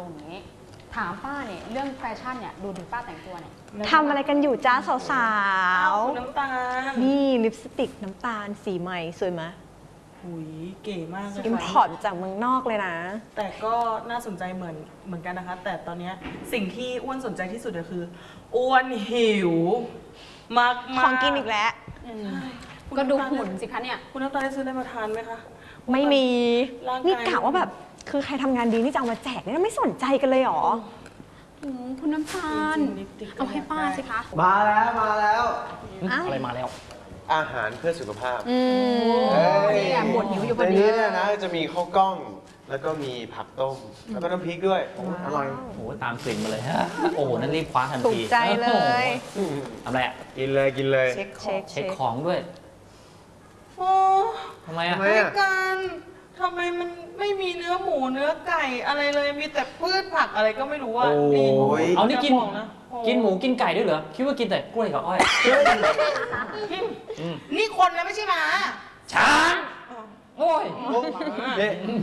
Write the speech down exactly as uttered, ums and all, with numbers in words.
อย่างนี้ถามป้าเนี่ยเรื่องแฟชั่นเนี่ยดูถึงป้าแต่งตัวเนี่ยทำอะไรกันอยู่จ้าสาวคุณน้ำตาลๆ นี่ลิปสติกน้ำตาลสีใหม่สวยไหมหุยเก๋มากเลยอิมพอร์ตจากเมืองนอกเลยนะแต่ก็น่าสนใจเหมือนเหมือนกันนะคะ แต่ตอนเนี้ยสิ่งที่อ้วนสนใจที่สุดก็คืออ้วนหิวมากๆของกินอีกแล้วก็ดูหุ่นสิคะเนี่ยคุณน้ำตาลได้ซื้ออะไรมาทานไหมคะไม่มีร่างกายนี่กะว่าแบบ คือใครทำงานดีนี่จะเอามาแจกเนี่ยไม่สนใจกันเลยเหรออืมคุณน้ำตาลจริงๆลิปสติกก็เอาให้ป้าสิคะมาแล้วมาแล้วอ้าวอะไรมาแล้วอาหารเพื่อสุขภาพอืมเอ้ยนี่แหละบ่นหิวอยู่พอในดีนี้เนี่ยนะจะมีข้าวกล้อง แล้วก็มีผักต้ม แล้วก็น้ำพริกด้วยโอ้อร่อยโอ้โหตามกลิ่นมาเลยฮะ โอ้โห นั่นรีบคว้าทันถูทีกใจเลยโอ้โหทำอะไรอ่ะกินเลยกินเลยเช็คเช็คเช็คของด้วยโอ้ทำไมอ่ะทำไมรายอ่ะการทำไมมันไม่มีเนื้อหมูเนื้อไก่อะไรเลยมีแต่พืชผักอะไรก็ไม่รู้อ่ะโอ้ยเอานี่กินจะบะโอ้กินหมูกินไก่ด้วยเหรอ คิดว่ากินแต่กล้วยกับอ้อย อืมนี่คนนะไม่ใช่หมาช้างโอ้ยเนี่ย